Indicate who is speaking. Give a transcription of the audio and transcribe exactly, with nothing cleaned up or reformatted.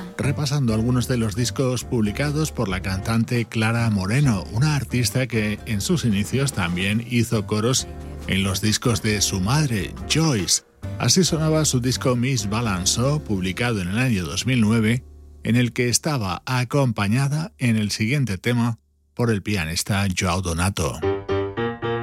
Speaker 1: repasando algunos de los discos publicados por la cantante Clara Moreno, una artista que en sus inicios también hizo coros en los discos de su madre, Joyce. Así sonaba su disco Miss Balanço, publicado en el año dos mil nueve, en el que estaba acompañada en el siguiente tema por el pianista Joao Donato.